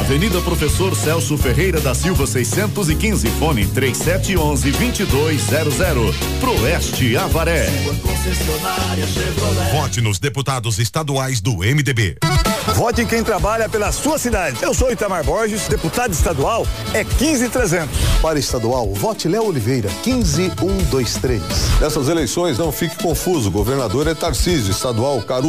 Avenida Professor Celso Ferreira da Silva 615, fone 3711-2200. Proeste Avaré. Vote nos deputados estaduais do MDB. Vote em quem trabalha pela sua cidade. Eu sou Itamar Borges, deputado estadual é 15300. Para estadual, vote Léo Oliveira, 15123. Nessas eleições, não fique confuso. Governador é Tarcísio, estadual Caru